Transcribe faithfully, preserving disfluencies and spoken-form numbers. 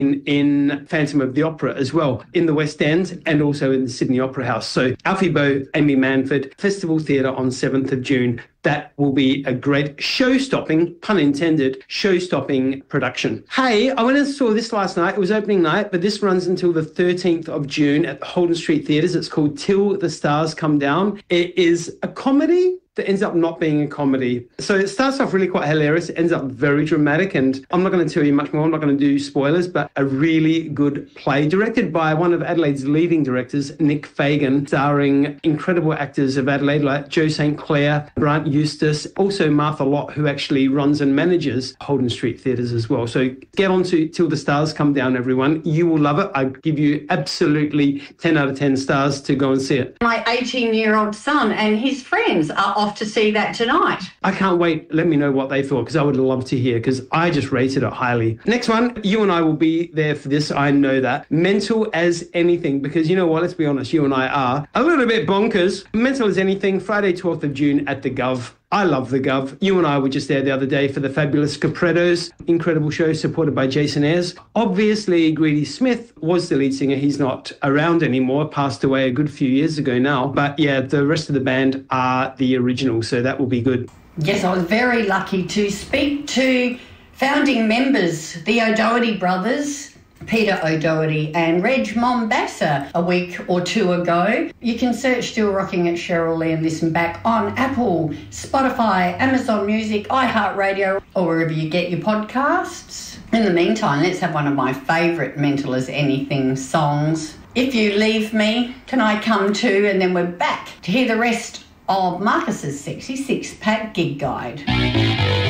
in, in Phantom of the Opera as well, in the West End and also in the Sydney Opera House. So Alfie Boe, Amy Manford, Festival Theatre on seventh of June. That will be a great show-stopping, pun intended, show-stopping production. Hey, I went and saw this last night. It was opening night, but this runs until the thirteenth of June at the Holden Street Theatres. It's called Till the Stars Come Down. It is a comedy that ends up not being a comedy. So it starts off really quite hilarious. It ends up very dramatic, and I'm not going to tell you much more. I'm not going to do spoilers, but a really good play directed by one of Adelaide's leading directors, Nick Fagan, starring incredible actors of Adelaide like Joe Saint Clair, Grant Eustace, also Martha Lott, who actually runs and manages Holden Street Theatres as well. So get on to Till the Stars Come Down, everyone. You will love it. I give you absolutely ten out of ten stars to go and see it. My eighteen-year-old son and his friends are off to see that tonight. I can't wait. Let me know what they thought, because I would love to hear, because I just rated it highly. Next one, you and I will be there for this. I know that. Mental as Anything, because you know what? Let's be honest. You and I are a little bit bonkers. Mental as Anything, Friday, twelfth of June at the Gov. I love the Gov. You and I were just there the other day for the Fabulous Caprettos. Incredible show supported by Jason Ayres. Obviously, Greedy Smith was the lead singer. He's not around anymore, passed away a good few years ago now. But yeah, the rest of the band are the original, so that will be good. Yes, I was very lucky to speak to founding members, the O'Doherty brothers, Peter O'Doherty and Reg Mombassa, a week or two ago. You can search Still Rocking at Cheryl Lee and listen back on Apple, Spotify, Amazon Music, iHeartRadio, or wherever you get your podcasts. In the meantime, let's have one of my favourite Mental as Anything songs, If You Leave Me, Can I Come Too? And then we're back to hear the rest of Marcus's Sexy Six Pack Gig Guide.